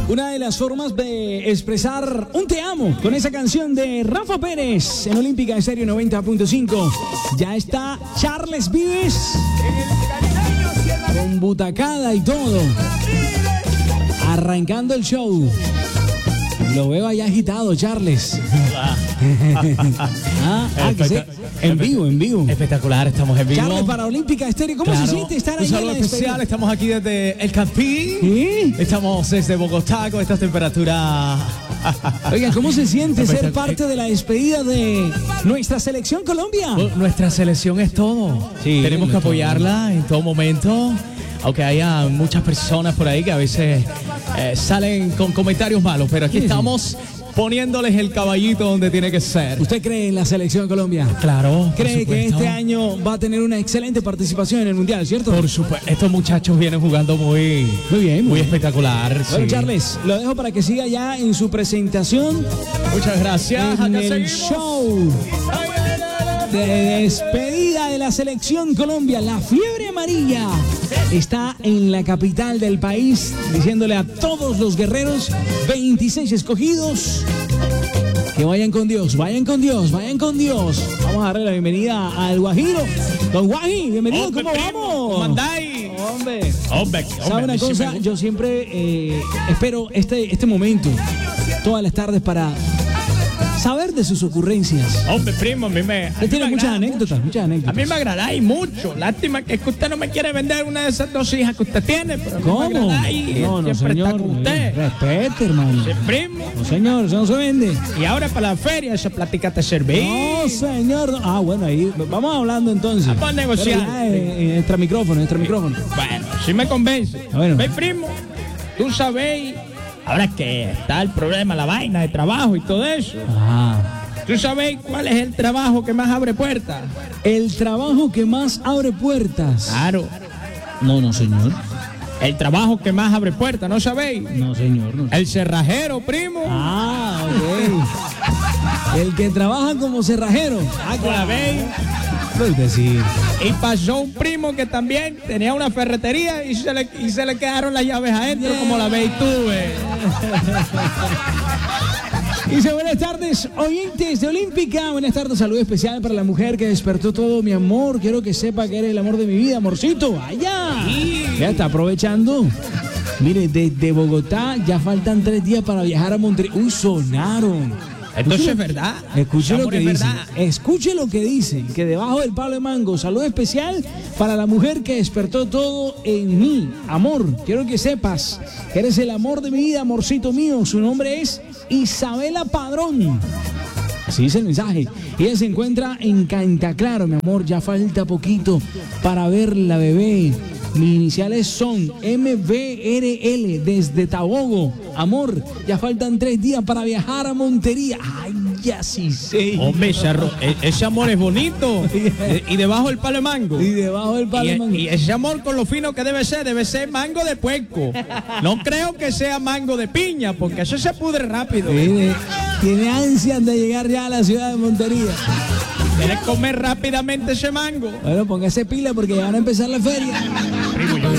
Una de las formas de expresar un te amo con esa canción de Rafa Pérez en Olímpica Estéreo 90.5. Ya está Charles Vives con butacada y todo, arrancando el show. Lo veo allá agitado, Charles. En vivo. Espectacular, estamos en vivo. Charles para Olímpica Estéreo. ¿Cómo se siente estar ahí? Un saludo especial, estamos aquí desde El Campín. ¿Sí? Estamos desde Bogotá con esta temperatura. Oigan, ¿cómo se siente ser parte de la despedida de nuestra selección Colombia? Nuestra selección es todo. Sí, tenemos que apoyarla en todo momento. Aunque haya muchas personas por ahí que a veces salen con comentarios malos, pero aquí estamos poniéndoles el caballito donde tiene que ser. ¿Usted cree en la selección Colombia? Claro. ¿Cree que este año va a tener una excelente participación en el Mundial, cierto? Por supuesto. Estos muchachos vienen jugando muy bien, muy espectacular. Bueno, sí. Charles, lo dejo para que siga ya en su presentación. Muchas gracias. En el show de despedida de la selección Colombia. La fiebre amarilla está en la capital del país, diciéndole a todos los guerreros, 26 escogidos, que vayan con Dios, vayan con Dios, vayan con Dios. Vamos a darle la bienvenida al Guajiro. Don Guaji, bienvenido, hombre, ¿cómo vamos? ¿Cómo andáis? Hombre. ¿Sabe una cosa? Yo siempre espero este momento todas las tardes para saber de sus ocurrencias. Hombre, primo, a mí me tiene muchas anécdotas. A mí me agradáis mucho. Lástima que usted no me quiere vender una de esas dos hijas que usted tiene. Pero ¿cómo? No, señor. Está con usted. Respete, hermano. Sí, primo. No, señor, eso no se vende. Y ahora para la feria, esa plática te serví. No, señor. Ah, bueno, ahí vamos hablando entonces. Vamos a negociar. En nuestro micrófono. Bueno, sí me convence. Bueno. Ve, primo, tú sabéis. Ahora que está el problema, la vaina de trabajo y todo eso. Ajá. ¿Tú sabéis cuál es el trabajo que más abre puertas? El trabajo que más abre puertas. Claro. No, señor. El trabajo que más abre puertas, ¿no sabéis? No, señor. No. El cerrajero, primo. Ah, ok. El que trabaja como cerrajero. Ah, ¿la veis? Pues decir. Y pasó un primo que también tenía una ferretería y se le quedaron las llaves adentro, como la veis tú, Dice, buenas tardes, oyentes de Olímpica. Buenas tardes, salud especial para la mujer que despertó todo mi amor. Quiero que sepa que eres el amor de mi vida, amorcito. ¡Allá! Sí. Ya está aprovechando. Mire, desde Bogotá ya faltan 3 días para viajar a Monterrey. Uy, sonaron. Entonces es verdad. Escuche lo que dice. Escuche lo que dice. Que debajo del palo de mango, salud especial para la mujer que despertó todo en mí. Amor, quiero que sepas que eres el amor de mi vida, amorcito mío. Su nombre es Isabela Padrón. Así dice el mensaje. Ella se encuentra en Cantaclaro, mi amor. Ya falta poquito para ver la bebé. Mis iniciales son MBRL desde Tabogo. Amor, ya faltan 3 días para viajar a Montería. Ay, ya sí sé. Hombre, ese amor es bonito. Y debajo del palo de mango. Y ese amor con lo fino que debe ser mango de puerco. No creo que sea mango de piña, porque eso se pudre rápido. Tiene ansias de llegar ya a la ciudad de Montería. ¿Quieres comer rápidamente ese mango? Bueno, póngase pila porque ya van a empezar la feria. Primo, yo